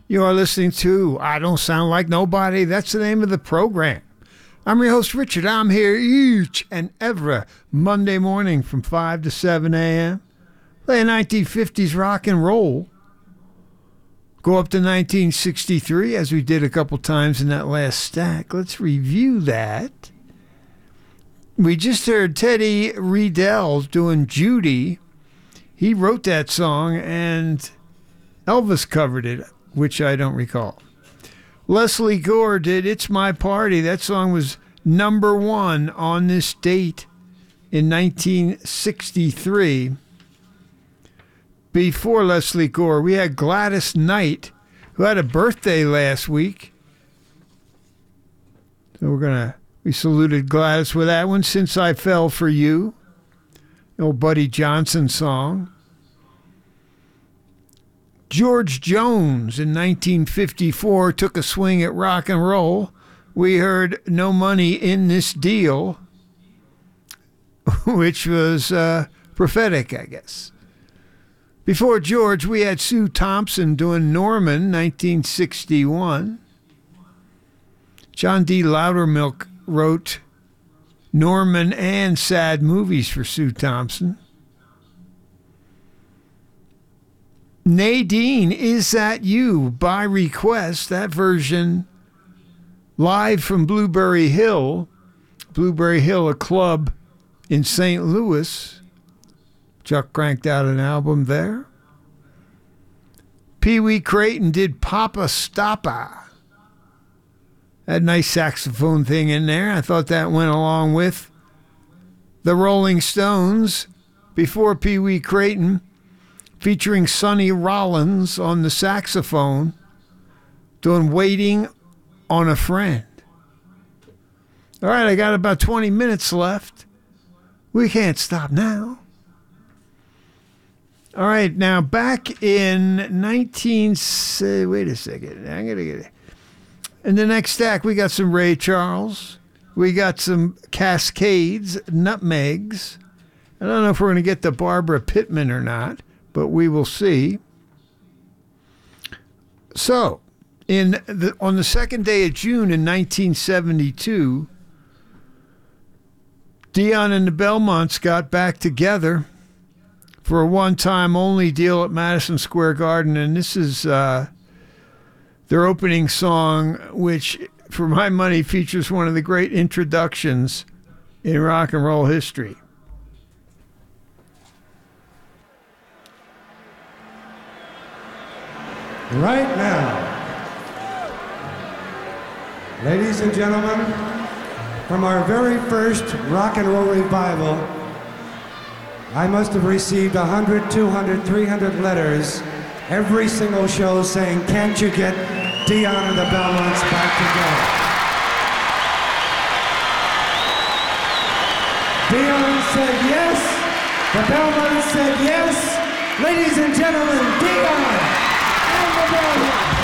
You are listening to I Don't Sound Like Nobody. That's the name of the program. I'm your host, Richard. I'm here each and every Monday morning from 5 to 7 a.m. Playing 1950s rock and roll. Go up to 1963, as we did a couple times in that last stack. Let's review that. We just heard Teddy Riddell doing Judy. He wrote that song, and Elvis covered it, which I don't recall. Leslie Gore did It's My Party. That song was number one on this date in 1963. Before Leslie Gore, we had Gladys Knight, who had a birthday last week. So we saluted Gladys with that one, Since I Fell for You. The old Buddy Johnson song. George Jones in 1954 took a swing at rock and roll. We heard No Money in This Deal, which was prophetic, I guess. Before George, we had Sue Thompson doing Norman, 1961. John D. Loudermilk wrote Norman and sad movies for Sue Thompson. Nadine, Is That You? By request, that version live from Blueberry Hill. Blueberry Hill, a club in St. Louis. Chuck cranked out an album there. Pee Wee Crayton did Papa Stoppa. That nice saxophone thing in there. I thought that went along with the Rolling Stones before Pee Wee Crayton, featuring Sonny Rollins on the saxophone, doing Waiting on a Friend. All right, I got about 20 minutes left. We can't stop now. All right, now back in wait a second. I'm going to get it. In the next stack, we got some Ray Charles. We got some Cascades, Nutmegs. I don't know if we're going to get the Barbara Pittman or not, but we will see. So, on the second day of June in 1972, Dion and the Belmonts got back together for a one-time only deal at Madison Square Garden, and this is their opening song, which, for my money, features one of the great introductions in rock and roll history. Right now, ladies and gentlemen, from our very first rock and roll revival, I must have received 100, 200, 300 letters every single show saying, can't you get Dion and the Belmonts back together? Dion said yes, the Belmonts said yes. Ladies and gentlemen, Dion and the Belmonts.